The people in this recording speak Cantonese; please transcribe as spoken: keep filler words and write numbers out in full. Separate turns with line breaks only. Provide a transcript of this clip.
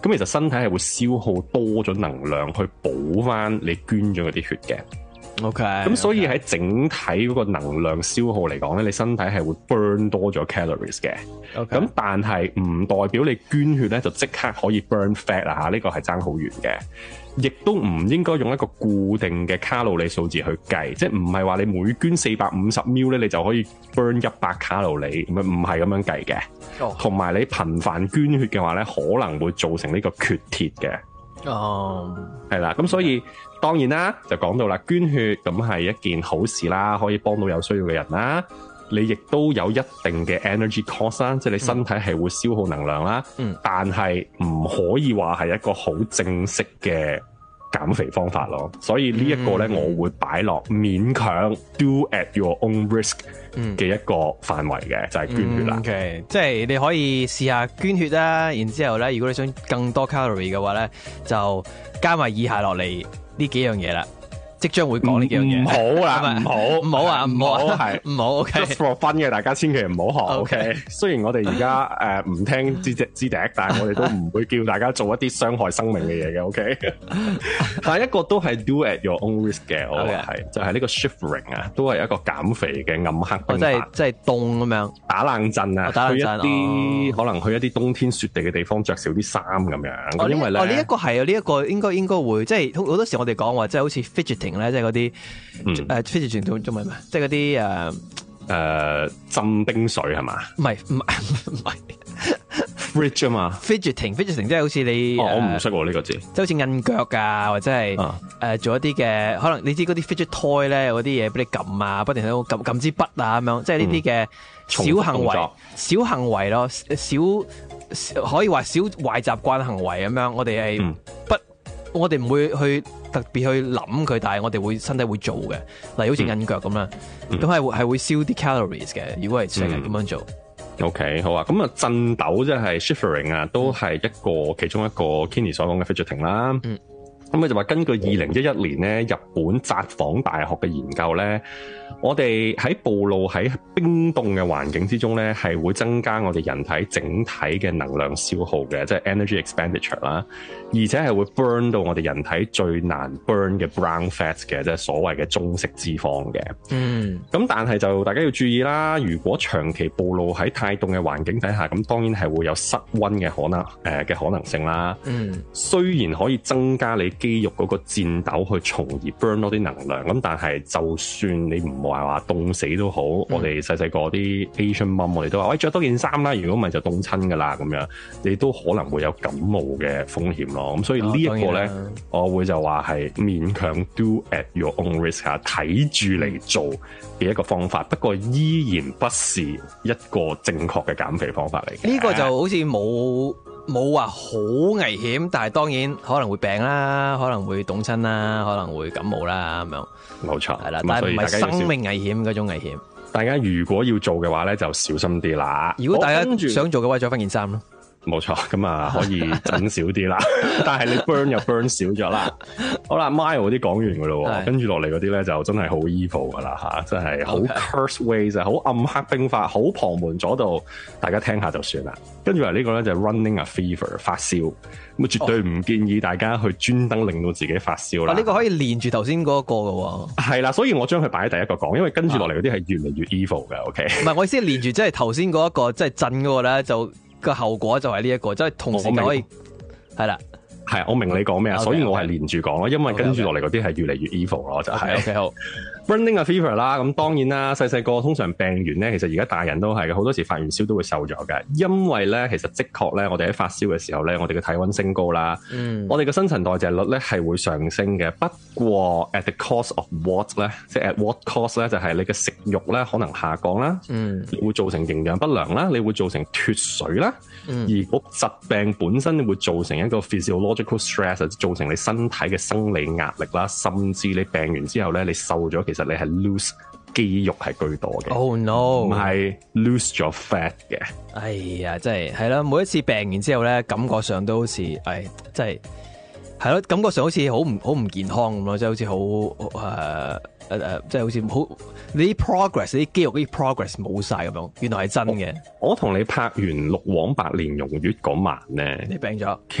咁其實身體係會消耗多咗能量去補翻你捐咗嗰啲血嘅。
OK，
咁所以喺整體嗰個能量消耗嚟講咧，你身體係會 burn 多咗 calories 嘅。
OK，
咁但係唔代表你捐血咧就即刻可以 burn fat 啊！嚇，呢個係爭好遠嘅，亦都唔應該用一個固定嘅卡路里數字去計，即係唔係話你每捐四百五十 ml 咧，你就可以 burn 一百卡路里，唔係唔係咁樣計嘅。同埋、oh. 你頻繁捐血嘅話咧，可能會造成呢個缺鐵嘅。
哦，
係啦，咁所以當然啦，就講到啦，捐血咁係一件好事啦，可以幫到有需要嘅人啦。你亦都有一定嘅 energy cost 啦，即係你身體係會消耗能量啦。嗯，但係唔可以話係一個好正式嘅減肥方法咯。所以呢一個咧，我會擺落勉強 do at your own risk 嘅一個範圍嘅，就係捐血啦。
嗯、OK， 即係你可以試下捐血啦，然之後咧，如果你想更多 calorie 嘅話咧，就加埋以下落嚟呢幾樣嘢啦。即將會講呢幾樣嘢，
唔好啦，唔好，
唔好啊，唔好，
係
唔好。OK，
just for fun 嘅，大家千祈唔好學。OK，, okay? 雖然我哋而家誒唔聽知隻知笛，但係我哋都唔會叫大家做一啲傷害生命嘅嘢嘅。OK， 但係一個都係 do at your own risk 嘅，我話係就係、是、呢個 shivering 啊，都係一個減肥嘅暗黑兵法。
即係即係凍咁樣
打冷震啊，
打冷震
去一啲、哦、可能去一啲冬天雪地嘅地方，着少啲衫咁樣。
哦、
因為咧，
哦呢一、這個係啊，呢、這、一個應該應該會即係好多時我哋講話，即係好似 fidgeting 咧，即係嗰啲。
嗯，
誒 fidgeting 中中文咩？即係嗰啲誒
誒浸冰水係嘛？
唔係唔係唔係
fridge 啊嘛
fidgeting fidgeting 即係好似你、
哦、我唔識喎呢個字，
即係好似摁腳啊，或者係誒、啊呃、做一啲嘅可能你知嗰啲 fidget toy 咧，有啲嘢俾你撳啊，不停喺度撳撳支筆啊咁樣，即係呢啲嘅小行為、小行為咯，小可以話小壞習慣行為咁樣，我哋係、嗯、不。我哋唔會去特別去諗佢，但係我哋會身體會做嘅，例如好似摁腳咁啦，咁係會係會燒啲 calories 嘅。如果係成日咁樣做、
嗯、，OK 好啊。咁啊，震抖即係 shivering 啊，都係一個其中一個 Kenny 所講嘅 fidgeting 啦。嗯，咁佢就話根據二零一一年咧日本札幌大學嘅研究咧，我哋喺暴露喺冰凍嘅環境之中咧，係會增加我哋人體整體嘅能量消耗嘅，即係 energy expenditure 啦。而且係會 burn 到我哋人體最難 burn 嘅 brown fat 嘅，即係所謂嘅中式脂肪嘅。嗯，咁但係就大家要注意啦，如果長期暴露喺太凍嘅環境底下，咁當然係會有失溫嘅可能誒嘅、呃、可能性啦。嗯，雖然可以增加你肌肉嗰個戰鬥去從而 burn 多啲能量，咁但係就算你唔話話凍死都好，嗯、我哋細細個啲 Asian mom 我哋都話喂，着多件衫啦，如果唔係就凍親噶啦咁樣，你都可能會有感冒嘅風險咯。咁所以呢一個咧，我會就話係勉強 do at your own risk 下睇住嚟做嘅一個方法，不過依然不是一個正確嘅減肥方法嚟嘅。
呢個就好似冇冇話好危險，但係當然可能會病啦，可能會凍親啦，可能會感冒啦咁樣。冇錯，係啦，但係唔係生命危險嗰種危險。
大家如果要做嘅話咧，就小心啲啦。
如果大家想做嘅話，着翻件衫咯。
冇錯，咁啊可以整少啲啦，但係你 burn 又 burn 少咗啦。好啦 ，mile 嗰啲講完噶咯，跟住落嚟嗰啲咧就真係好 evil 噶啦吓，真係好 curse ways 啊，好暗黑兵法，好旁門左道，大家聽下就算啦。跟住嚟呢個咧就係 running a fever 發燒，咁絕對唔建議大家去專登令到自己發燒啦。
呢、哦這個可以連住頭先嗰個噶，
係啦，所以我將佢擺喺第一個講，因為跟住落嚟嗰啲係越嚟越 evil 嘅。OK，唔
係我意思係連住，即係頭先嗰一個即係震嗰個咧就。個後果就係呢一個，即係同時就可以係啦，
係我明你講咩啊，
okay,
所以我係連住講咯，因為跟住落嚟嗰啲係越嚟越 evil 咯，就係。OK 好 running a fever 啦，咁當然啦，細細個通常病完咧，其實而家大人都係嘅，好多時發完燒都會瘦咗嘅，因為咧其實的確咧，我哋喺發燒嘅時候咧，我哋嘅體溫升高啦，嗯，我哋嘅新陳代謝率咧係會上升嘅，不過 at the cost of what 咧，即係 at what cost 咧，就係你嘅食慾咧可能下降啦，嗯，你會造成營養不良啦，你會造成脫水啦，嗯，而個疾病本身會造成一個 physiological stress， 造成你身體嘅生理壓力啦，甚至你病完之後咧，你瘦咗。其實你係 lose 肌肉係居多嘅，oh no，唔係 lose 咗 fat 嘅。
哎呀，真係係啦，每一次病完之後咧，感覺上都好似，哎，真係係咯，感覺上好似好唔好唔健康咁咯，即係好似好誒誒誒，即係好似好你啲 progress， 你啲肌肉啲 progress 冇晒咁樣，原來係真嘅。
我同你拍完《六黃白蓮蓉月》嗰晚咧，
你病咗。